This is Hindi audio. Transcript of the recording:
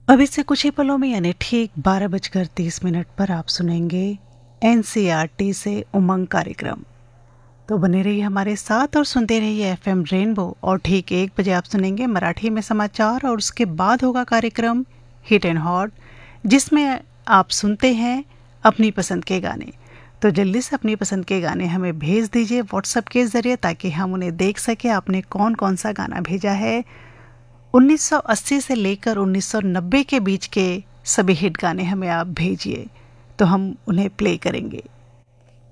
अब इससे कुछ ही पलों में यानी ठीक 12:30 पर आप सुनेंगे एनसीईआरटी से उमंग कार्यक्रम। तो बने रहिए हमारे साथ और सुनते रहिए एफएम रेनबो। और ठीक 1 बजे आप सुनेंगे मराठी में समाचार और उसके बाद होगा कार्यक्रम हिट एंड हॉट, जिसमें आप सुनते हैं अपनी पसंद के गाने। तो जल्दी से अपनी पसंद के गाने हमें भेज दीजिए व्हाट्सएप के ज़रिए, ताकि हम उन्हें देख सकें आपने कौन कौन सा गाना भेजा है। 1980 से लेकर 1990 के बीच के सभी हिट गाने हमें आप भेजिए, तो हम उन्हें प्ले करेंगे।